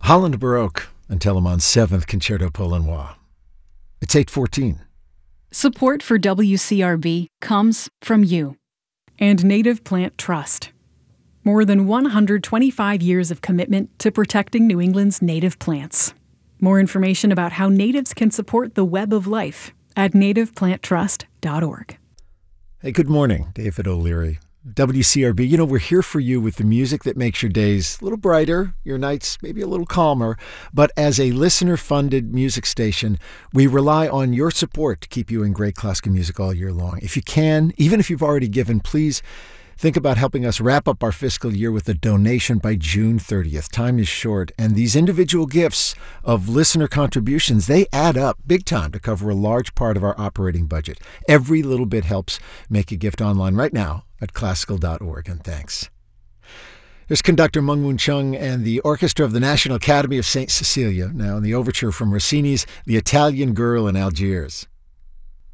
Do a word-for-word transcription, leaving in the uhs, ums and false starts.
Holland Baroque and Telemann's seventh Concerto Polonois. It's eight fourteen. Support for W C R B comes from you and Native Plant Trust. More than one hundred twenty-five years of commitment to protecting New England's native plants. More information about how natives can support the web of life at native plant trust dot org. Hey, good morning. David O'Leary. W C R B, you know, we're here for you with the music that makes your days a little brighter, your nights maybe a little calmer. But as a listener-funded music station, we rely on your support to keep you in great classical music all year long. If you can, even if you've already given, please think about helping us wrap up our fiscal year with a donation by June thirtieth. Time is short, and these individual gifts of listener contributions, they add up big time to cover a large part of our operating budget. Every little bit helps. Make a gift online right now at classical dot org, and thanks. There's conductor Meng Woon Chung and the orchestra of the National Academy of Saint Cecilia, now in the overture from Rossini's The Italian Girl in Algiers.